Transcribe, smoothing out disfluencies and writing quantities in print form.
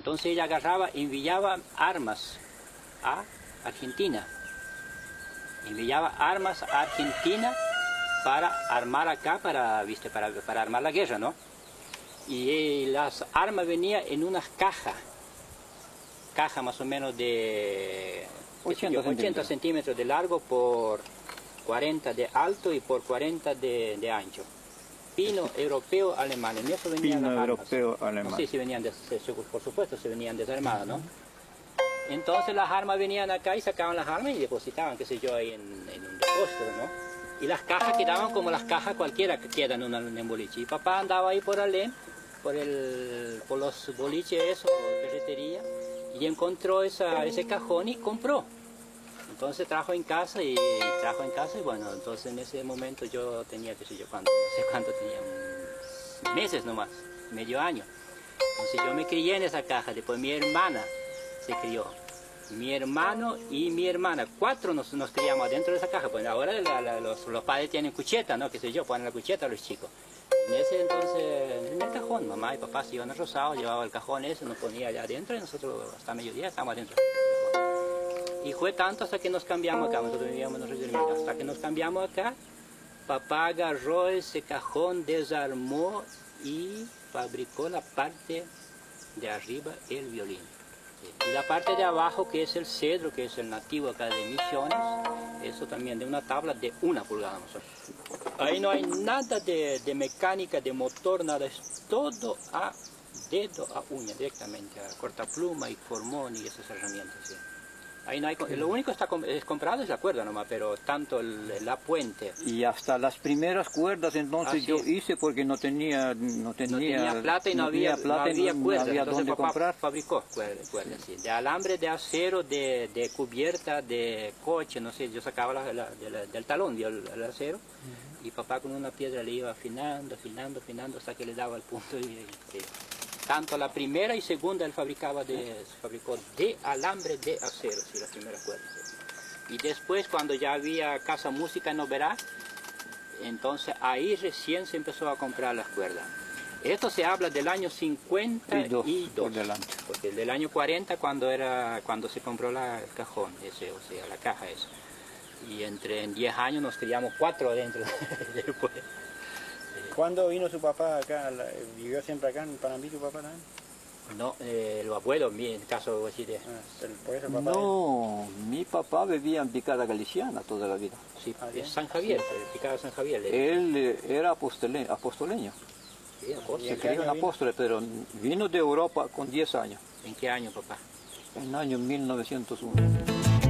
Entonces ella agarraba, enviaba armas a Argentina. Enviaba armas a Argentina para armar acá, ¿viste? Para armar la guerra, ¿no? Y las armas venían en unas cajas más o menos de 80 centímetros de largo por 40 de alto y por 40 de ancho. Pino europeo alemán, en eso venían las armas. Pino europeo alemán. No sé si venían, por supuesto, se venían desarmadas, ¿no? Entonces las armas venían acá y sacaban las armas y depositaban, qué sé yo, ahí en un depósito, ¿no? Y las cajas quedaban como las cajas cualquiera que quedan en un boliche. Y papá andaba ahí por Alem, por los boliches esos, ferretería, y encontró ese cajón y compró. Entonces trajo en casa y bueno, entonces en ese momento yo tenía, qué sé yo, no sé cuánto tenía, meses nomás, medio año. Entonces yo me crié en esa caja, después mi hermana se crió, mi hermano y mi hermana, 4 nos criamos adentro de esa caja. Pues ahora los padres tienen cucheta, ¿no? Qué sé yo, ponen la cucheta a los chicos. En ese entonces, en el cajón, mamá y papá se iban a Rosado, llevaba el cajón ese, nos ponía allá adentro y nosotros hasta mediodía estábamos adentro. Y fue tanto hasta que nos cambiamos acá, nosotros vivíamos en Río del Minas, hasta que nos cambiamos acá, papá agarró ese cajón, desarmó y fabricó la parte de arriba, el violín. Y la parte de abajo, que es el cedro, que es el nativo acá de Misiones, eso también de una tabla de 1 pulgada nosotros. Ahí no hay nada de mecánica, de motor, nada, es todo a dedo, a uña, directamente, a cortapluma y formón y esas herramientas. ¿Sí? Ahí no hay, lo único es comprado es la cuerda nomás, pero tanto la puente. Y hasta las primeras cuerdas entonces yo hice porque no tenía plata y no había cuerdas, entonces dónde papá comprar. Fabricó cuerdas, sí, de alambre de acero, de cubierta, de coche, no sé, yo sacaba del talón el acero, y papá con una piedra le iba afinando hasta que le daba el punto. Tanto la primera y segunda él fabricó de alambre de acero, sí, la primera cuerda. Sí. Y después cuando ya había casa música en Oberá, entonces ahí recién se empezó a comprar las cuerdas. Esto se habla del año 52, por delante. Porque del año 40 cuando se compró el cajón, ese, o sea, la caja esa. Y en 10 años nos criamos 4 adentro después. ¿Cuándo vino su papá acá? ¿Vivió siempre acá en Panambi tu papá también? No, el abuelo, en el caso así de... No, mi papá vivía en Picada Galiciana toda la vida. Sí, San Javier, Picada San Javier. Él era apostoleño. Sí, apóstol. Se crió en apóstol, pero vino de Europa con 10 años. ¿En qué año, papá? En el año 1901.